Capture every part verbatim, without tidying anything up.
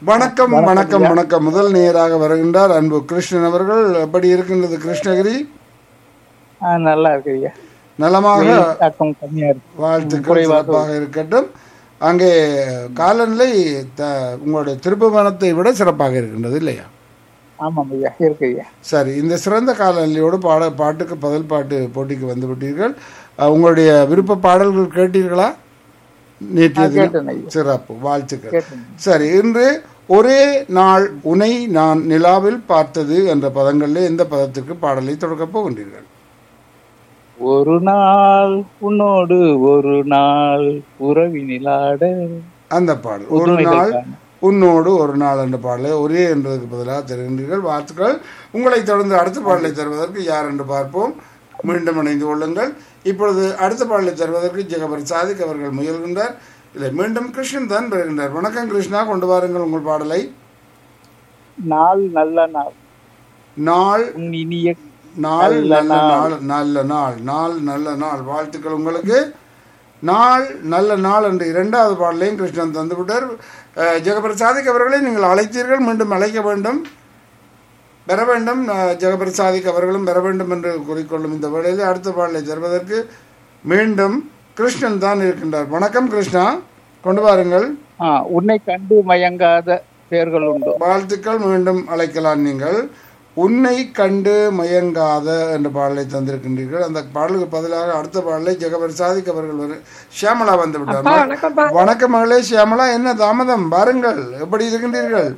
வணக்கம் வணக்கம் வணக்கம். முதல் நேராக வருகின்றார் அன்பு கிருஷ்ணன் அவர்கள். எப்படி இருக்கின்றது கிருஷ்ணகிரி? நல்லா இருக்கு ஐயா. நலமாக கம்மியா இருக்கு. வாழ்த்துக்கள், சிறப்பாக இருக்கட்டும். அங்கே காலநிலை உங்களுடைய திருப்புவனத்தை விட சிறப்பாக இருக்கின்றது இல்லையா? ஆமாம் ஐயா, இருக்கு ஐயா. சரி, இந்த சிறந்த காலநிலையோடு பாட பாட்டுக்கு பதில் பாட்டு போட்டிக்கு வந்து விட்டீர்கள். உங்களுடைய விருப்ப பாடல்கள் கேட்டீர்களா? நேற்று சிறப்பு, வாழ்த்துக்கள். சரி, இன்று ஒரே நாள் உனை நான் நிலாவில் பார்த்தது என்ற பதங்களில் எந்த பதத்திற்கு பாடலை தொடக்கப் போகின்றீர்கள்? ஒரு நாள் உன்னோடு ஒரு நாள் உறவினிலாட அந்த பாடல். ஒரு நாள் உன்னோடு ஒரு நாள் என்ற பாடலை ஒரே என்றதுக்கு பதிலாக தருகின்றீர்கள். வாழ்த்துக்கள். உங்களை தொடர்ந்து அடுத்த பாடலை தருவதற்கு யார் என்று பார்ப்போம். மீண்டும் இணைந்து கொள்ளுங்கள். இப்பொழுது அடுத்த பாடலை தருவதற்கு ஜெகபர் சாதிக் அவர்கள் முயல்கின்றார். இல்லை, மீண்டும் கிருஷ்ணன் தான் வருகின்றார். வணக்கம் கிருஷ்ணா, கொண்டு வாருங்கள் உங்கள் பாடலை. நாள் நல்ல நாள், நாள் இனிய நாள் நல்ல நாள், நல்ல நாள், நாள் நல்ல நாள். வாழ்த்துக்கள் உங்களுக்கு. நாள் நல்ல நாள் என்று இரண்டாவது பாடலையும் கிருஷ்ணன் தந்துவிட்டார். ஜெகபர் சாதிக் அவர்களை நீங்கள் அழைத்தீர்கள், மீண்டும் அழைக்க வேண்டும், பெற வேண்டும். ஜெகபர் சாதிக் அவர்களும் பெற வேண்டும் என்று கூறிக்கொள்ளும் இந்த வேளையில் அடுத்த பாடலை தருவதற்கு மீண்டும் கிருஷ்ணன் தான் இருக்கின்றார். வணக்கம் கிருஷ்ணா, கொண்டு வாருங்கள். உன்னை கண்டு மயங்காத பெயர்கள் உண்டு. வாழ்த்துக்கள். மீண்டும் அழைக்கலாம் நீங்கள். உன்னை கண்டு மயங்காத என்ற பாடலை தந்திருக்கின்றீர்கள். அந்த பாடலுக்கு பதிலாக அடுத்த பாடலை ஜெகபர் சாதிக் அவர்கள் ஷியாமலா வந்து விட்டார். வணக்கம் மகளே ஷியாமலா, என்ன தாமதம்? வாருங்கள், எப்படி இருக்கின்றீர்கள்?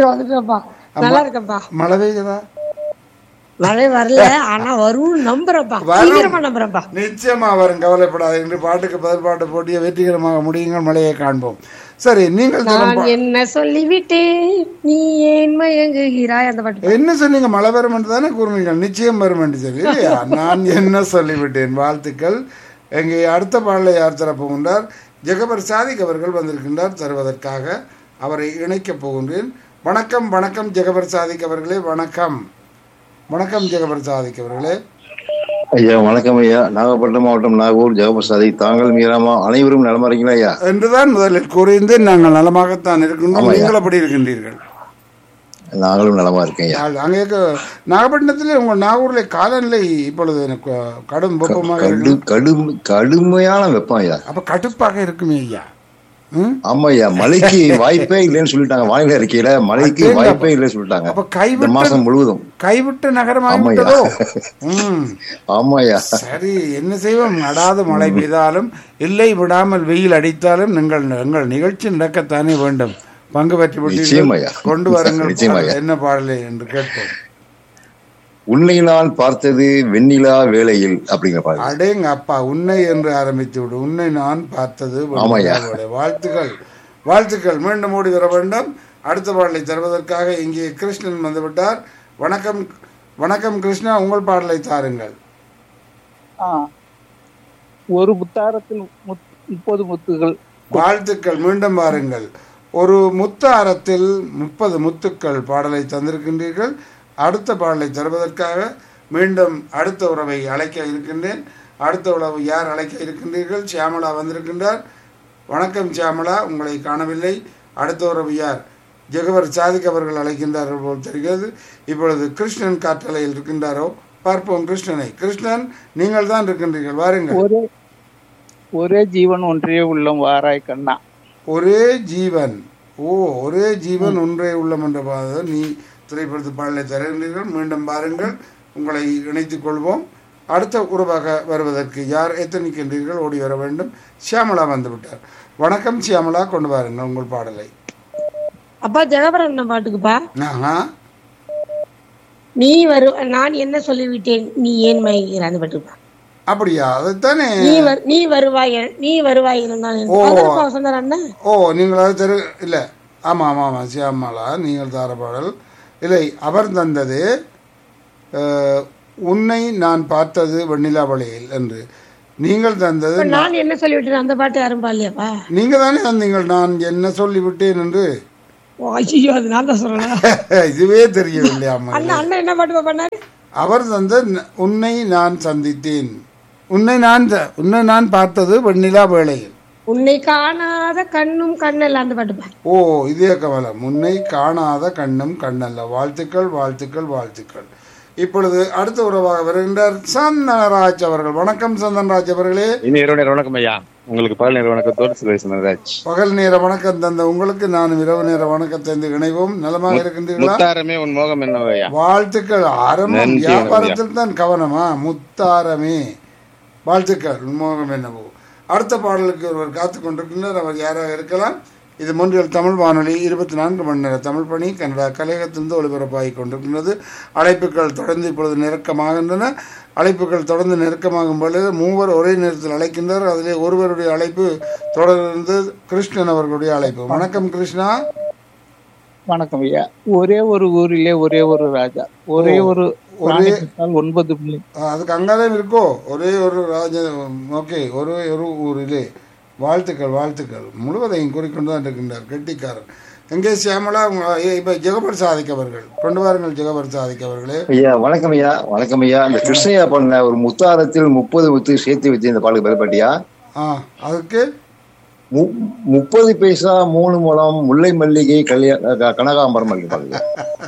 மழை பெய்யுதா? மழை வரல, ஆனா வரும் நம்புறப்பா, நம்புறப்பா. நிச்சயமா வரும், கவலைப்படாது. என்று பாட்டுக்கு பதில் பாட்டு போட்டியை வெற்றிகரமாக முடியுங்கள், மழையை காண்போம். சரி, நீங்கள் என்ன சொல்லிவிட்டேன் நீ ஏன் மயங்குகிறாய் அந்த பாட்டு. என்ன சொன்னீங்க? மழை வரும் என்று தானே கூறுனீங்க. நிச்சயம் வரும் என்று சொல்லி இல்லையா? நான் என்ன சொல்லிவிட்டேன். வாழ்த்துக்கள். எங்கே அடுத்த பாடலை யார் தரப்போகின்றார்? ஜெகபர் சாதிக் அவர்கள் வந்திருக்கின்றார் தருவதற்காக. அவரை இணைக்கப் போகின்றேன். வணக்கம் வணக்கம் ஜெகபர் சாதிக் அவர்களே. வணக்கம் வணக்கம் ஜெகபர் சாதிக் அவர்களே. ஐயா வணக்கம் ஐயா. நாகப்பட்டினம் மாவட்டம் நாகூர் ஜெகபர் சாதிக். தாங்கள் மீராமா அனைவரும் நலமா இருக்கீங்களா ஐயா? என்றுதான் முதலில் கூறியிருந்தேன். நாங்கள் நலமாகத்தான் இருக்கின்றோம். நீங்கள் எப்படி இருக்கின்றீர்கள்? நாங்களும் நலமா இருக்கேன் ஐயா. அங்கே நாகப்பட்டினத்திலே உங்கள் நாகூர்ல காலநிலை இப்பொழுது எனக்கு கடும் வெப்பமாக கடும் கடுமையான வெப்பம் ஐயா. அப்ப கடுப்பாக இருக்குமே ஐயா? ஆமா ஐயா, மழைக்கு வாய்ப்பே இல்லைன்னு சொல்லிட்டாங்க. வானிலை அறிக்கையில மழைக்கு வாய்ப்பே இல்லைன்னு சொல்லிட்டாங்க. அப்ப கைவிட்ட மாசம் முழுவதும் கைவிட்ட நகரமாகிவிட்டதோ? ஆமா ஐயா. சரி, என்ன செய்வோம்? நடாது மழை பெய்தாலும் இல்லை, விடாமல் வெயில் அடித்தாலும் நீங்கள் எங்கள் நிகழ்ச்சி நடக்கத்தானே வேண்டும். பங்கு பற்றி கொண்டு வாருங்கள். என்ன பாடலை என்று கேட்போம். உன்னை நான் பார்த்தது வெண்ணிலா வேளையில் அப்படிங்கிற பாடல். அடேங்க அப்பா, உன்னை என்று ஆரம்பித்து விடு. உன்னை நான் பார்த்தது. வாழ்த்துக்கள் வாழ்த்துக்கள். மீண்டும் ஓடி வர வேண்டும். அடுத்த பாடலை தருவதற்காக இங்கே கிருஷ்ணன் வந்துவிட்டார். வணக்கம் வணக்கம் கிருஷ்ணா, உங்கள் பாடலை தாருங்கள். ஒரு முத்தாரத்தில் முப்பது முத்துகள். வாழ்த்துக்கள். மீண்டும் வாருங்கள். ஒரு முத்தாரத்தில் முப்பது முத்துக்கள் பாடலை தந்திருக்கின்றீர்கள். அடுத்த பாடலை தருவதற்காக மீண்டும் அடுத்த உறவை அழைக்க இருக்கின்றேன். அடுத்த உறவு யார் அழைக்க இருக்கின்றீர்கள்? ஷியாமலா வந்திருக்கின்றார். வணக்கம் ஷியாமலா, உங்களை காணவில்லை. அடுத்த உறவு யார்? ஜெகபர் சாதிக் அவர்கள் அழைக்கின்றார்கள் போல் தெரிகிறது. இப்பொழுது கிருஷ்ணன் காற்றலையில் இருக்கின்றாரோ? பார்ப்போம் கிருஷ்ணனை. கிருஷ்ணன், நீங்கள் தான் இருக்கின்றீர்கள், வாருங்கள். ஒரே ஜீவன் ஒன்றே உள்ளம் வாராய் கண்ணா. ஒரே ஜீவன். ஓ, ஒரே ஜீவன் ஒன்றே உள்ளம் என்ற பாதம் நீ திரைப்படத்து பாடலை தருகின்றீர்கள். மீண்டும் பாருங்கள், உங்களை இணைத்துக் கொள்வோம். அடுத்த உறவாக வருவதற்கு யார் எத்தனிக்கின்றீர்கள்? ஓடி வர வேண்டும். ஷியாமலா வந்து விட்டார். வணக்கம் ஷியாமலா, கொண்டு வாருங்கள் உங்கள் பாடலை. அப்பா ஜெகபரன் பாட்டுக்குப்பா. நீ வரு நான் என்ன சொல்லிவிட்டேன் நீ ஏன் மயங்குகிற அந்த பாட்டுக்குப்பா. அப்படியா? அதுதானே. நீ வருவாய் நீ வருவாய் ஓ, நீங்கள் அது தெரு இல்லை. ஆமா ஆமா ஆமா ஷியாமலா, நீங்கள் தார பாடல் இல்லை. அவர் தந்தது உன்னை நான் பார்த்தது வெண்ணிலா வழியில் என்று. நீங்கள் தந்தது நான் என்ன சொல்லிவிட்டேன் அந்த பாட்டு யாரும் பாடலையாப்பா? நீங்க தானே தந்தீங்கள் நான் என்ன சொல்லிவிட்டேன் என்று. இதுவே தெரியவில்லை. என்ன பாட்டு பண்ணாரு? அவர் தந்த உன்னை நான் சந்தித்தேன், உன்னை நான் உன்னை நான் பார்த்தது வெண்ணிலா வேளையில். உன்னை காணாத கண்ணும் கண்ணல்ல அந்த பாட்டு பாரு. ஓ இதே கவலை முன்னை காணாத கண்ணும் கண்ணல்ல. வாழ்த்துக்கள் வாழ்த்துக்கள் வாழ்த்துக்கள். இப்பொழுது அடுத்த உறவாக வருகின்றார் சந்தனராஜ் அவர்கள். வணக்கம் சந்தனராஜ் அவர்களே. இனி இரவு நேர வணக்கம் ஐயா. உங்களுக்கு பகல் நேர வணக்கத்தோடு சுரேஷ். பகல் நேர வணக்கம் தந்த உங்களுக்கு நான் இரவு நேர வணக்கத்தை இணைவோம். நலமாக இருக்கின்றீர்களா? முத்தாரமே உன் மோகம் என்ன ஐயா? வாழ்த்துக்கள். ஆரம்பம் வியாபாரத்தில் தான் கவனமா? முத்தாரமே வாழ்த்துக்கள். உன்மோகம் என்னவோ. அடுத்த பாடலுக்கு ஒருவர் காத்துக் கொண்டிருக்கின்றார். அவர் யாராக இருக்கலாம்? இது மொன்றியல் தமிழ் வானொலி இருபத்தி நான்கு மணி நேர தமிழ் பணி கனடா கலையகத்திலிருந்து ஒளிபரப்பாகிக் கொண்டிருக்கின்றது. அழைப்புகள் தொடர்ந்து இப்பொழுது நெருக்கமாகின்றன. அழைப்புகள் தொடர்ந்து நெருக்கமாகும் பொழுது மூவர் ஒரே நேரத்தில் அழைக்கின்றார். அதிலே ஒருவருடைய அழைப்பு தொடர்ந்து கிருஷ்ணன் அவர்களுடைய அழைப்பு. வணக்கம் கிருஷ்ணா. வணக்கம் ஐயா. ஒரே ஒரு ஊரிலே ஒரே ஒரு ராஜா, ஒரே ஒரு ஒரே ஒன்பது பிள்ளை. அதுக்கு அங்காலே இருக்கோ ஒரே ஒரு ராஜா. ஓகே, ஒரே ஒரு ஊரிலே. வாழ்த்துக்கள் வாழ்த்துக்கள். முழுவதையும் கூறிக்கொண்டு தான் இருக்கின்றார் கெட்டிக்காரன். எங்கே சியாமலா? இப்ப ஜெகபர் சாதிக் அவர்கள் கொண்டு வாருங்கள். ஜெகபர் சாதிக் அவர்களே. ஐயா வணக்கம் ஐயா. வணக்கம் ஐயா. இந்த கிருஷ்ணய்யா பண்ண ஒரு முத்தாரத்தில் முப்பது முத்து சேர்த்து வச்சு இந்த பாலுக்கு பெறப்பட்டியா? ஆ அதுக்கு முப்பது பைசா மூணு மூலம் முல்லை மல்லிகை கல்யாண கனகாம்பரம் பாருங்க.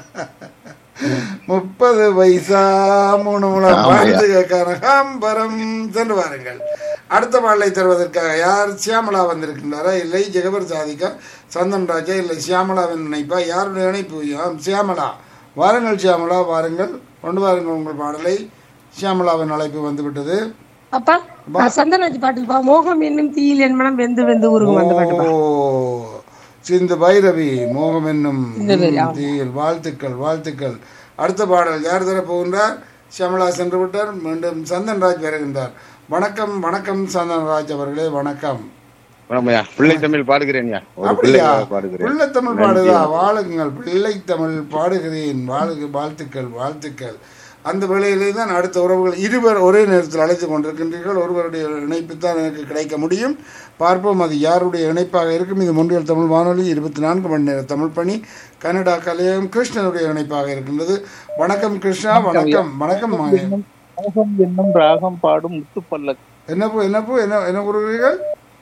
முப்பது பைசா மூணு மூலம் கனகாம்பரம் சென்று வாருங்கள். அடுத்த பாடலை தருவதற்காக யார்? சியாமலா வந்திருக்கின்றாரா? இல்லை ஜெகபர் சாதிக்கா, சந்தன் ராஜா, இல்லை சியாமலாவின் இணைப்பா? யாருடைய இணைப்பு? சியாமலா வாருங்கள். சியாமலா வாருங்கள், கொண்டு வாருங்கள் உங்கள் பாடலை. சியாமலாவின் அழைப்பு வந்துவிட்டது. அப்பா சந்தனராஜ் பாட்டுப்பா. மோகம் என்னும் தீயில் என் மனம் வெந்து வெந்து உருகும் அந்த பாட்டு. ஓ சிந்து பைரவி மோகம் என்னும் தீயில். வாழ்த்துக்கள் வாழ்த்துக்கள். அடுத்த பாடல் யார் தர போகின்றார்? சியாமலா சென்று விட்டார். மீண்டும் சந்தன்ராஜ் வருகின்றார். வணக்கம் வணக்கம் சந்தன்ராஜ் அவர்களே. வணக்கம். பிள்ளை தமிழ் பாடுகிறேன். அப்படியா? பிள்ளை தமிழ் பாடுதா? வாழுங்கள். பிள்ளை தமிழ் பாடுகிறேன். வாழுக. வாழ்த்துக்கள் வாழ்த்துக்கள். அந்த வேளையிலே தான் அடுத்த உறவுகள் இருவர் ஒரே நேரத்தில் அழைத்து கொண்டிருக்கின்றீர்கள். ஒருவருடைய இணைப்பு தான் எனக்கு கிடைக்க முடியும். பார்ப்போம் அது யாருடைய இணைப்பாக இருக்கும். இது மொன்றியல் தமிழ் வானொலி இருபத்தி நான்கு மணி நேர தமிழ் பணி கனடா கலையகம். கிருஷ்ணனுடைய இணைப்பாக இருக்கின்றது. வணக்கம் கிருஷ்ணா. வணக்கம் வணக்கம். மோகம் என்னும் ராகம் பாடும் முத்து பல்லக்கு. என்னப்போ என்னப்போ என்ன என்ன கூறுகிறீர்கள்?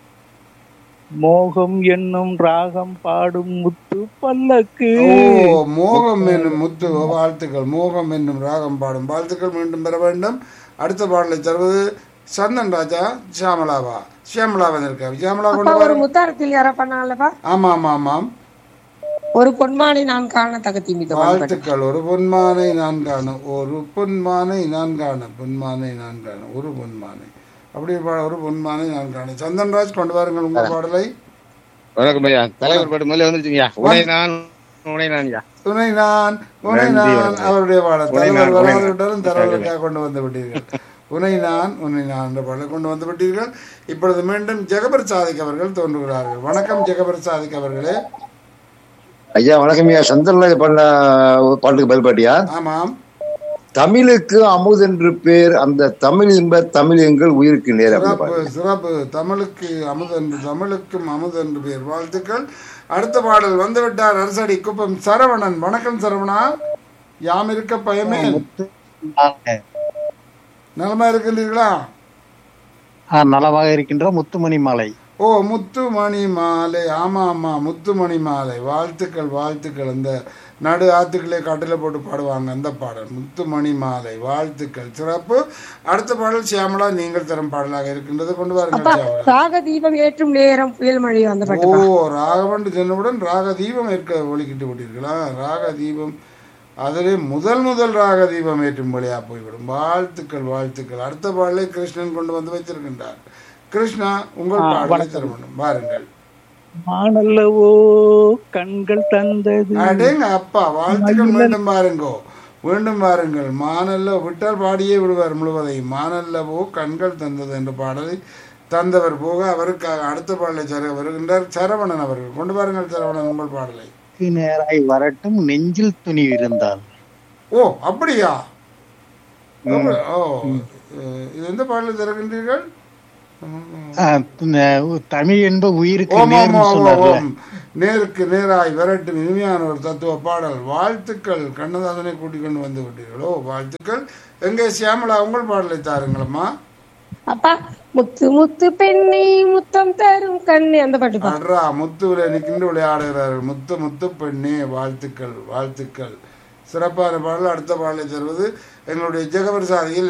மோகம் என்னும் ராகம் பாடும் முத்து பல்லக்கு. ஓ மோகம் என்னும் முத்து. வாழ்த்துக்கள். மோகம் என்னும் ராகம் பாடும். வாழ்த்துக்கள். மீண்டும் பெற வேண்டும். அடுத்த பாடலை தருவது சந்தன் ராஜா. சியாமலாவா? சியாமலா வந்திருக்காரு. சியாமலா கொண்டு ஒரு முத்தாரத்தில் யாரா பண்ணாலப்பா? ஆமா ஆமா ஆமாம். ஒரு பொன்மானை நான் காண தகத்தி மீது. வாழ்த்துக்கள். ஒரு பொன்மானை நான் காண, ஒரு பொன்மானை நான் காண, பொன்மானை நான் காண, ஒரு பொன்மானை. அப்படி ஒரு பொன்மானை நான் காண. சந்தன்ராஜ் கொண்டு வாருங்கள் உங்கள் பாடலை. வணக்கம் ஐயா. தலைவர் பாட்டு முதல்ல வந்துருச்சுங்கய்யா. உனை நான் உனை நான் துணை நான் உனை நான் அவருடைய பாடல். தலைவர் வராவிட்டாலும் தலைவருக்காக கொண்டு வந்து விட்டீர்கள். உனை நான் உன்னை நான் என்ற பாடலை கொண்டு வந்து விட்டீர்கள். இப்பொழுது மீண்டும் ஜெகபர் சாதிக் அவர்கள் தோன்றுகிறார்கள். வணக்கம் ஜெகபர் சாதிக் அவர்களே. ஐயா வணக்கம் ஐயா. சந்திரராஜ் பண்ண பாட்டுக்கு பதில் பாட்டியா? ஆமாம். தமிழுக்கு அமுது என்று பேர், அந்த தமிழ் இன்ப தமிழ் எங்கள் உயிருக்கு நேரம். சிறப்பு சிறப்பு. தமிழுக்கு அமுது என்று, தமிழுக்கும் அமுது என்று பேர். வாழ்த்துக்கள். அடுத்த பாடல் வந்துவிட்டார். அரசடி குப்பம் சரவணன். வணக்கம் சரவணா. யாம் இருக்க பயமே. நலமா இருக்கின்றீர்களா? நலமாக இருக்கின்ற முத்துமணி மாலை. ஓ முத்துமணி மாலை. ஆமா ஆமா முத்துமணி மாலை. வாழ்த்துக்கள் வாழ்த்துக்கள். அந்த நடு ஆத்துக்களே காட்டில போட்டு பாடுவாங்க அந்த பாடல் முத்துமணி மாலை. வாழ்த்துக்கள். சிறப்பு. அடுத்த பாடல் சியாமலா நீங்கள் தரும் பாடலாக இருக்கின்றது. கொண்டு வாருங்கள். ராக தீபம் ஏற்றும் நேரம் புயல் மழை அந்த பாட்டு. ஓ ராகவண்டு சொன்னவுடன் ராக தீபம் ஏற்க ஒலிக்கிட்டு விட்டீர்களா? ராக தீபம் அதிலே முதல் முதல் ராக தீபம் ஏற்றும் வழியா போய்விடும். வாழ்த்துக்கள் வாழ்த்துக்கள். அடுத்த பாடலை கிருஷ்ணன் கொண்டு வந்து வைத்திருக்கின்றார். கிருஷ்ணா உங்கள் பாடலை தர வேண்டும். வாருங்கள். மானல்லவோ கண்கள் தந்தது. அடேங்க அப்பா. வாழ்த்துக்கள். மீண்டும் பாருங்கோ. மீண்டும் பாருங்கள். மானல்ல விட்டால் பாடியே விடுவார் முழுவதையும். மானல்லவோ கண்கள் தந்தது என்ற பாடலை தந்தவர் போக அவருக்காக அடுத்த பாடலை சர வருகின்றார் சரவணன் அவர்கள். கொண்டு பாருங்கள் சரவணன் உங்கள் பாடலை. நேராய் வரட்டும் நெஞ்சில் துணி இருந்தால். ஓ அப்படியா? ஓ இது எந்த பாடலை திறக்கின்றீர்கள்? தமிழ் என்ப உயிருக்கு நேருக்கு நேராய் வரட்டும். இனிமையான ஒரு தத்துவ பாடல். வாழ்த்துக்கள். கண்ணதாசனை கூட்டிக் கொண்டு வந்து விட்டீர்களோ. வாழ்த்துக்கள். எங்கே சியாமலா உங்கள் பாடலை தாருங்களம்மா. அப்பா முத்து முத்து பெண்ணே முத்தம் தரும் கண்ணே அந்த பாட்டு பா. அட்ரா முத்துவில நிற்கின்ற விளையாடுகிறார்கள். முத்து முத்து பெண்ணே வாழ்த்துக்கள் வாழ்த்துக்கள். சிறப்பான பாடல். அடுத்த பாடலை தருவது எங்களுடைய ஜெகபிரசாதியில்